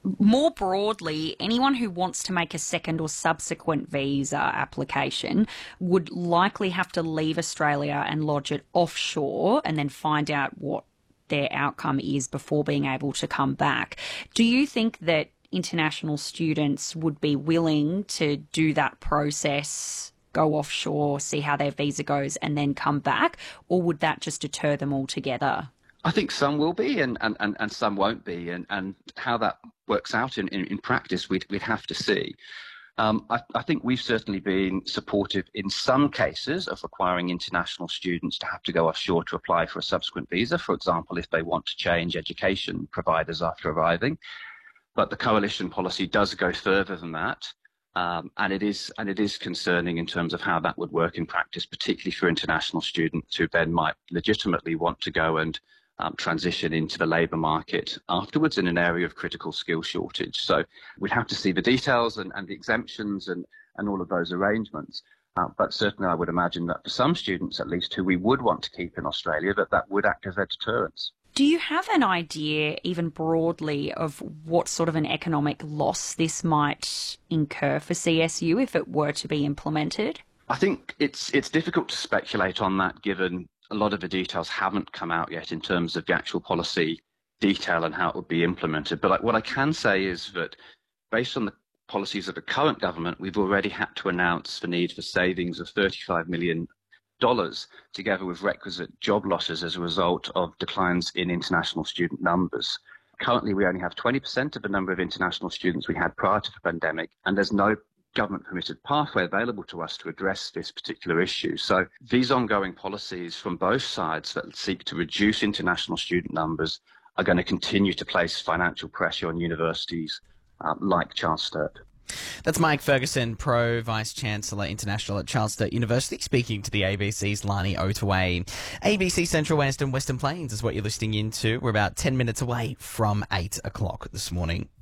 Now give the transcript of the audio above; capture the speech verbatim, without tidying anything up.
More broadly, anyone who wants to make a second or subsequent visa application would likely have to leave Australia and lodge it offshore and then find out what their outcome is before being able to come back. Do you think that international students would be willing to do that process, go offshore, see how their visa goes, and then come back? Or would that just deter them altogether? I think some will be and, and, and, and some won't be. And, and how that works out in, in, in practice, we'd, we'd have to see. Um, I, I think we've certainly been supportive in some cases of requiring international students to have to go offshore to apply for a subsequent visa, for example, if they want to change education providers after arriving. But the coalition policy does go further than that. Um, and it is and it is concerning in terms of how that would work in practice, particularly for international students who then might legitimately want to go and um, transition into the labour market afterwards in an area of critical skill shortage. So we'd have to see the details and, and the exemptions and, and all of those arrangements. Uh, but certainly I would imagine that for some students, at least, who we would want to keep in Australia, that that would act as a deterrence. Do you have an idea, even broadly, of what sort of an economic loss this might incur for C S U if it were to be implemented? I think it's it's difficult to speculate on that, given a lot of the details haven't come out yet in terms of the actual policy detail and how it would be implemented. But what I can say is that based on the policies of the current government, we've already had to announce the need for savings of thirty-five million dollars, together with requisite job losses as a result of declines in international student numbers. Currently, we only have twenty percent of the number of international students we had prior to the pandemic, and there's no government-permitted pathway available to us to address this particular issue. So these ongoing policies from both sides that seek to reduce international student numbers are going to continue to place financial pressure on universities uh, like Charles Sturt. That's Mike Ferguson, Pro Vice-Chancellor International at Charles Sturt University, speaking to the A B C's Lani Otaway. A B C Central West and Western Plains is what you're listening into. We're about ten minutes away from eight o'clock this morning.